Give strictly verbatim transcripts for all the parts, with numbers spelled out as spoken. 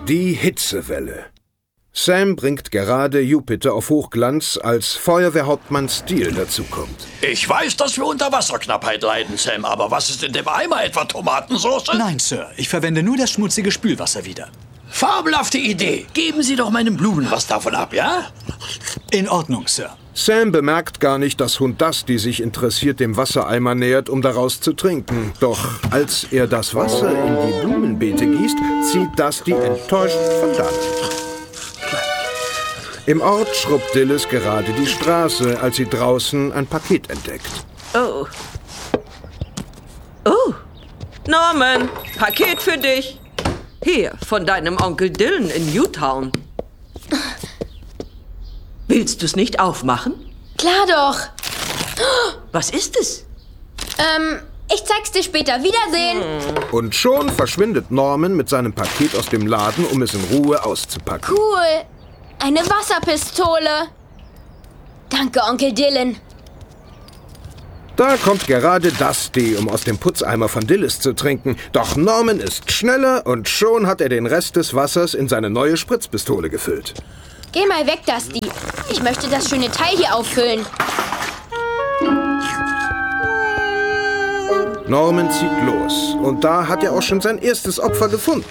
Die Hitzewelle. Sam bringt gerade Jupiter auf Hochglanz, als Feuerwehrhauptmann Steele dazukommt. Ich weiß, dass wir unter Wasserknappheit leiden, Sam, aber was ist in dem Eimer? Etwa Tomatensauce? Nein, Sir. Ich verwende nur das schmutzige Spülwasser wieder. Fabelhafte Idee. Geben Sie doch meinen Blumen was davon ab, ja? In Ordnung, Sir. Sam bemerkt gar nicht, dass Hund Dusty sich interessiert dem Wassereimer nähert, um daraus zu trinken. Doch als er das Wasser in die Blumenbeete gießt, zieht Dusty enttäuscht von dannen. Im Ort schrubbt Dillis gerade die Straße, als sie draußen ein Paket entdeckt. Oh. Oh. Norman, Paket für dich. Hier, von deinem Onkel Dylan in Newtown. Willst du es nicht aufmachen? Klar doch. Was ist es? Ähm, ich zeig's dir später. Wiedersehen. Und schon verschwindet Norman mit seinem Paket aus dem Laden, um es in Ruhe auszupacken. Cool. Eine Wasserpistole. Danke, Onkel Dylan. Da kommt gerade Dusty, um aus dem Putzeimer von Dillis zu trinken. Doch Norman ist schneller und schon hat er den Rest des Wassers in seine neue Spritzpistole gefüllt. Geh mal weg, Dusty. Ich möchte das schöne Teil hier auffüllen. Norman zieht los und da hat er auch schon sein erstes Opfer gefunden.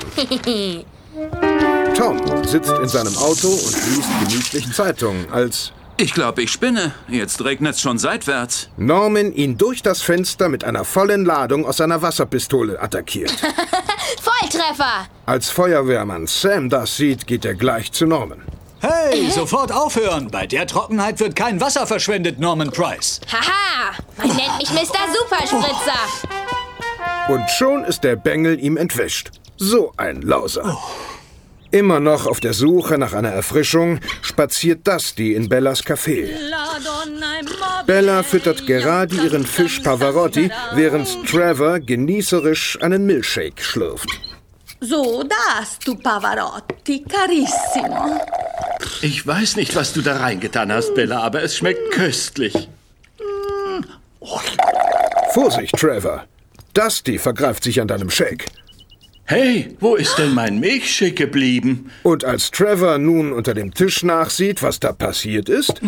Tom sitzt in seinem Auto und liest gemütlich Zeitung, als... Ich glaube, ich spinne. Jetzt regnet's schon seitwärts. Norman ihn durch das Fenster mit einer vollen Ladung aus seiner Wasserpistole attackiert. Volltreffer! Als Feuerwehrmann Sam das sieht, geht er gleich zu Norman. Hey, äh? sofort aufhören. Bei der Trockenheit wird kein Wasser verschwendet, Norman Price. Haha, man nennt mich Mister Superspritzer. Und schon ist der Bengel ihm entwischt. So ein Lauser. Immer noch auf der Suche nach einer Erfrischung spaziert Dusty in Bellas Café. Bella füttert gerade ihren Fisch Pavarotti, während Trevor genießerisch einen Milchshake schlürft. So, da hast du Pavarotti, carissimo. Ich weiß nicht, was du da reingetan hast, Bella, aber es schmeckt köstlich. Mm. Vorsicht, Trevor. Dusty vergreift sich an deinem Shake. Hey, wo ist denn mein Milchshake geblieben? Und als Trevor nun unter dem Tisch nachsieht, was da passiert ist,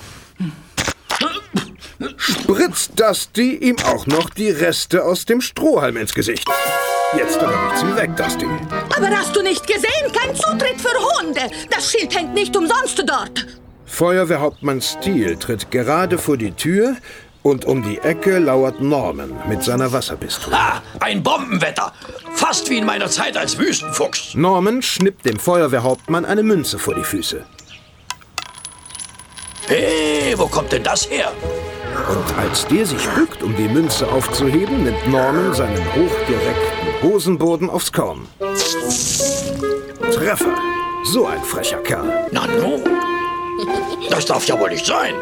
spritzt Dusty ihm auch noch die Reste aus dem Strohhalm ins Gesicht. Jetzt aber nichts wie weg, Dusty. Aber hast du nicht gesehen? Kein Zutritt für Hunde. Das Schild hängt nicht umsonst dort. Feuerwehrhauptmann Steele tritt gerade vor die Tür und um die Ecke lauert Norman mit seiner Wasserpistole. Ah, ein Bombenwetter. Fast wie in meiner Zeit als Wüstenfuchs. Norman schnippt dem Feuerwehrhauptmann eine Münze vor die Füße. Hey, wo kommt denn das her? Und als der sich bückt, um die Münze aufzuheben, nimmt Norman seinen hochgereckten Hosenboden aufs Korn. Treffer. So ein frecher Kerl. Na no. Das darf ja wohl nicht sein.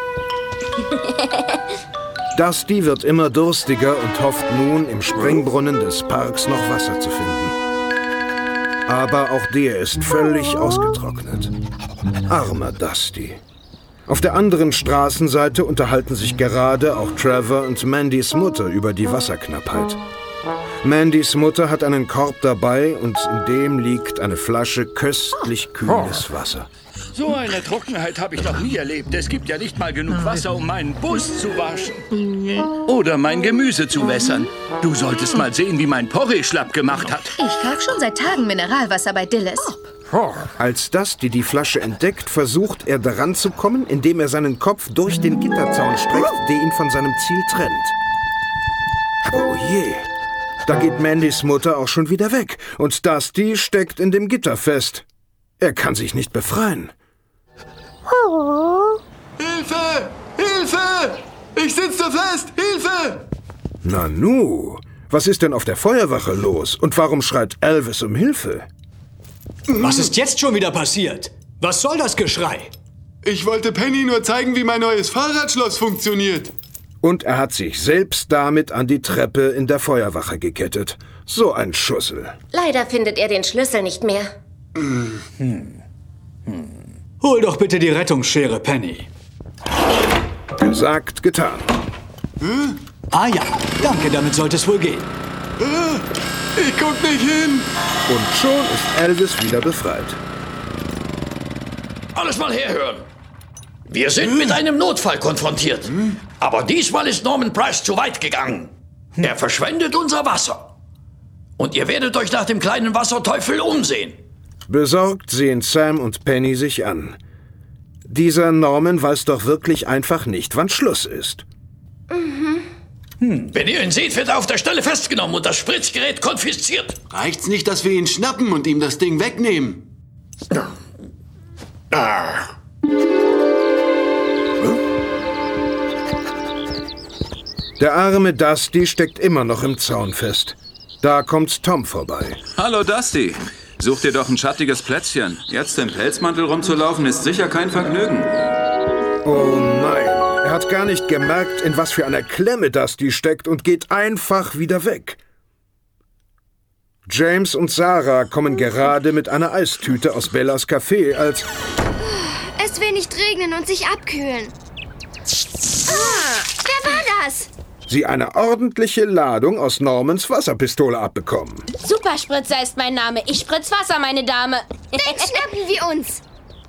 Dusty wird immer durstiger und hofft nun, im Springbrunnen des Parks noch Wasser zu finden. Aber auch der ist völlig ausgetrocknet. Armer Dusty. Auf der anderen Straßenseite unterhalten sich gerade auch Trevor und Mandys Mutter über die Wasserknappheit. Mandys Mutter hat einen Korb dabei und in dem liegt eine Flasche köstlich kühles Wasser. So eine Trockenheit habe ich noch nie erlebt. Es gibt ja nicht mal genug Wasser, um meinen Bus zu waschen. Oder mein Gemüse zu wässern. Du solltest mal sehen, wie mein Porree schlapp gemacht hat. Ich kaufe schon seit Tagen Mineralwasser bei Dillis. Als Dusty die Flasche entdeckt, versucht er daran zu kommen, indem er seinen Kopf durch den Gitterzaun streckt, der ihn von seinem Ziel trennt. Aber oh je, da geht Mandys Mutter auch schon wieder weg und Dusty steckt in dem Gitter fest. Er kann sich nicht befreien. Hilfe! Hilfe! Ich sitze fest! Hilfe! Nanu, was ist denn auf der Feuerwache los? Und warum schreit Elvis um Hilfe? Was ist jetzt schon wieder passiert? Was soll das Geschrei? Ich wollte Penny nur zeigen, wie mein neues Fahrradschloss funktioniert. Und er hat sich selbst damit an die Treppe in der Feuerwache gekettet. So ein Schussel. Leider findet er den Schlüssel nicht mehr. Hm. Hm. Hol doch bitte die Rettungsschere, Penny. Gesagt, getan. Hm? Ah ja, danke, damit sollte es wohl gehen. Äh, Ich guck nicht hin. Und schon ist Elvis wieder befreit. Alles mal herhören. Wir sind mit einem Notfall konfrontiert. Aber diesmal ist Norman Price zu weit gegangen. Er verschwendet unser Wasser. Und ihr werdet euch nach dem kleinen Wasserteufel umsehen. Besorgt sehen Sam und Penny sich an. Dieser Norman weiß doch wirklich einfach nicht, wann Schluss ist. Mhm. Hm. Wenn ihr ihn seht, wird er auf der Stelle festgenommen und das Spritzgerät konfisziert. Reicht's nicht, dass wir ihn schnappen und ihm das Ding wegnehmen? Ah. Der arme Dusty steckt immer noch im Zaun fest. Da kommt Tom vorbei. Hallo Dusty. Such dir doch ein schattiges Plätzchen. Jetzt im Pelzmantel rumzulaufen ist sicher kein Vergnügen. Oh nein, er hat gar nicht gemerkt, in was für einer Klemme Dusty steckt und geht einfach wieder weg. James und Sarah kommen gerade mit einer Eistüte aus Bellas Café, als... Es will nicht regnen und sich abkühlen. Ah, wer war das? sie eine ordentliche Ladung aus Normans Wasserpistole abbekommen. Superspritzer ist mein Name. Ich spritz Wasser, meine Dame. Den schnappen wir uns.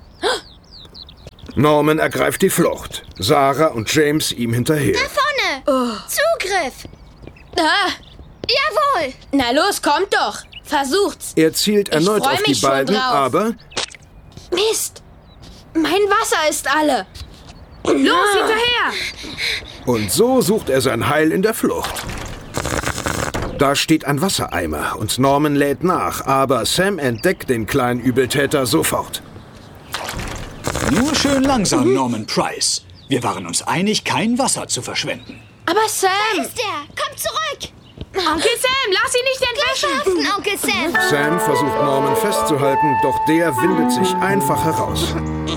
Norman ergreift die Flucht. Sarah und James ihm hinterher. Da vorne! Oh. Zugriff! Ah. Jawohl! Na los, kommt doch! Versucht's! Er zielt erneut auf die beiden, aber... Mist! Mein Wasser ist alle! Los, hinterher! Und so sucht er sein Heil in der Flucht. Da steht ein Wassereimer und Norman lädt nach, aber Sam entdeckt den kleinen Übeltäter sofort. Nur schön langsam, Norman Price. Wir waren uns einig, kein Wasser zu verschwenden. Aber Sam! Da ist er! Komm zurück! Onkel Sam, lass ihn nicht entwischen! Verhaften, Onkel Sam! Sam versucht Norman festzuhalten, doch der windet sich einfach heraus.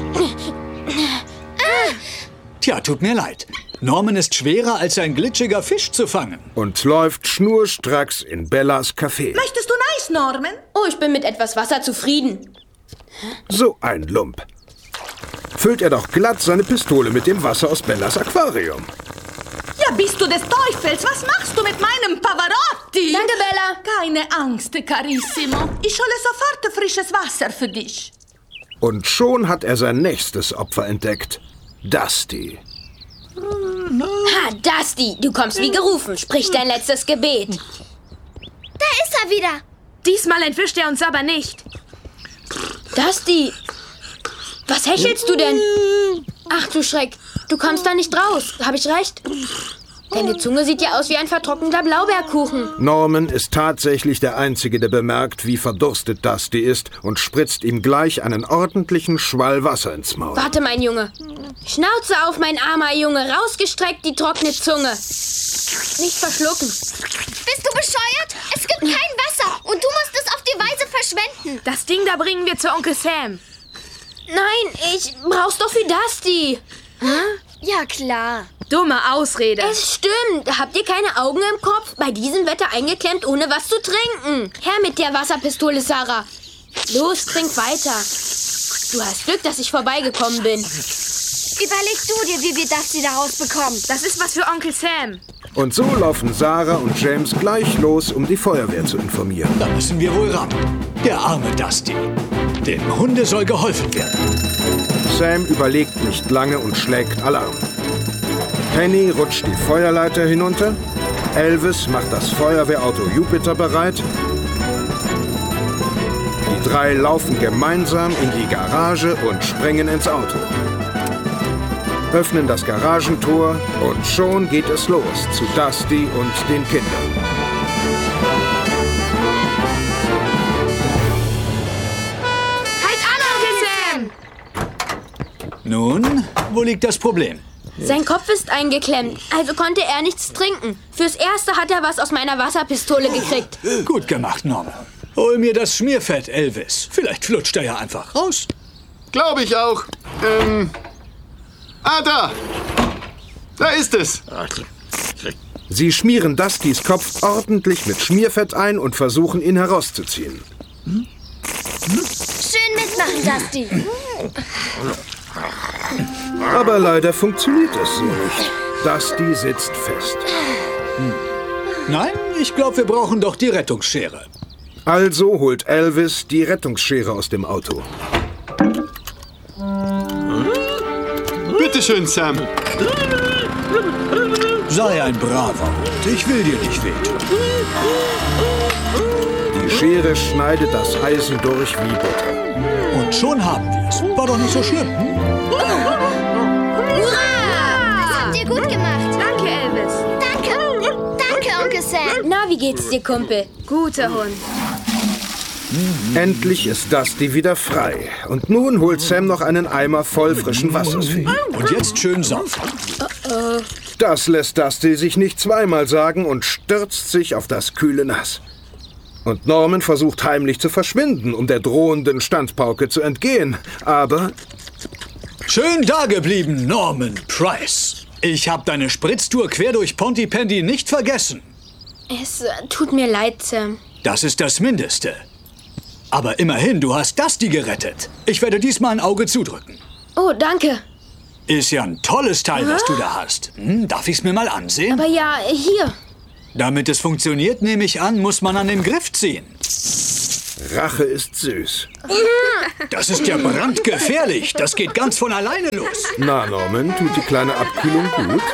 Tja, tut mir leid. Norman ist schwerer, als ein glitschiger Fisch zu fangen. Und läuft schnurstracks in Bellas Café. Möchtest du ein Eis, Norman? Oh, ich bin mit etwas Wasser zufrieden. So ein Lump. Füllt er doch glatt seine Pistole mit dem Wasser aus Bellas Aquarium. Ja, bist du des Teufels? Was machst du mit meinem Pavarotti? Danke, Bella. Keine Angst, Carissimo. Ich hole sofort frisches Wasser für dich. Und schon hat er sein nächstes Opfer entdeckt. Dusty. Ha, Dusty, du kommst wie gerufen. Sprich dein letztes Gebet. Da ist er wieder. Diesmal entwischt er uns aber nicht. Dusty, was hechelst du denn? Ach du Schreck, du kommst da nicht raus. Hab ich recht? Deine Zunge sieht ja aus wie ein vertrockneter Blaubeerkuchen. Norman ist tatsächlich der Einzige, der bemerkt, wie verdurstet Dusty ist und spritzt ihm gleich einen ordentlichen Schwall Wasser ins Maul. Warte, mein Junge. Schnauze auf, mein armer Junge. Rausgestreckt die trockene Zunge. Nicht verschlucken. Bist du bescheuert? Es gibt kein Wasser und du musst es auf die Weise verschwenden. Das Ding da bringen wir zu Onkel Sam. Nein, ich brauch's doch für Dusty. Hm? Ja, klar. Dumme Ausrede. Es stimmt. Habt ihr keine Augen im Kopf? Bei diesem Wetter eingeklemmt, ohne was zu trinken. Her mit der Wasserpistole, Sarah. Los, trink weiter. Du hast Glück, dass ich vorbeigekommen bin. Überleg du dir, wie wir Dusty da rausbekommen. Das ist was für Onkel Sam. Und so laufen Sarah und James gleich los, um die Feuerwehr zu informieren. Da müssen wir wohl ran. Der arme Dusty. Dem Hunde soll geholfen werden. Sam überlegt nicht lange und schlägt Alarm. Penny rutscht die Feuerleiter hinunter. Elvis macht das Feuerwehrauto Jupiter bereit. Die drei laufen gemeinsam in die Garage und springen ins Auto. Öffnen das Garagentor und schon geht es los zu Dusty und den Kindern. Halt an, Onkel Sam! Nun, wo liegt das Problem? Sein Kopf ist eingeklemmt, also konnte er nichts trinken. Fürs Erste hat er was aus meiner Wasserpistole gekriegt. Gut gemacht, Norman. Hol mir das Schmierfett, Elvis. Vielleicht flutscht er ja einfach raus. Glaube ich auch. Ähm... Ah, da! Da ist es! Sie schmieren Dustys Kopf ordentlich mit Schmierfett ein und versuchen, ihn herauszuziehen. Schön mitmachen, Dusty. Aber leider funktioniert es so nicht. Dusty sitzt fest. Nein, ich glaube, wir brauchen doch die Rettungsschere. Also holt Elvis die Rettungsschere aus dem Auto. Bitte schön, Sam. Sei ein braver Hund. Ich will dir nicht wehtun. Die Schere schneidet das Eisen durch wie Butter. Und schon haben wir es. War doch nicht so schlimm. Hm? Hurra! Das habt ihr gut gemacht. Danke, Elvis. Danke. Danke, Onkel Sam. Na, wie geht's dir, Kumpel? Guter Hund. Endlich ist Dusty wieder frei. Und nun holt Sam noch einen Eimer voll frischen Wassers für ihn. Und jetzt schön saufen. Oh, Das lässt Dusty sich nicht zweimal sagen und stürzt sich auf das kühle Nass. Und Norman versucht heimlich zu verschwinden, um der drohenden Standpauke zu entgehen. Aber Schön dageblieben, Norman Price. Ich habe deine Spritztour quer durch Pontypandy nicht vergessen. es äh, tut mir leid, Sam. Das ist das Mindeste. Aber immerhin, du hast Dusty gerettet. Ich werde diesmal ein Auge zudrücken. Oh, danke. Ist ja ein tolles Teil, was du da hast. Hm, darf ich's mir mal ansehen? Aber ja, hier. Damit es funktioniert, nehme ich an, muss man an dem Griff ziehen. Rache ist süß. Das ist ja brandgefährlich. Das geht ganz von alleine los. Na, Norman, tut die kleine Abkühlung gut?